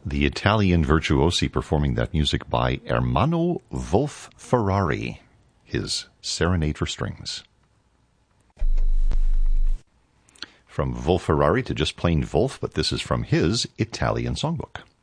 The Italian virtuosi performing that music by Ermanno Wolf Ferrari, his Serenade for Strings. From Wolf Ferrari to just plain Wolf, but this is from his Italian songbook.